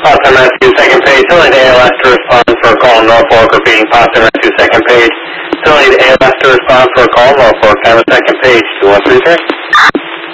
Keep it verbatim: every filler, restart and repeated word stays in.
Boston Rescue, second page. Still need A L S to respond for a call in Norfolk, repeating Boston Rescue, second page. Still need A L S to respond for a call in Norfolk. Have a second page, two one three three.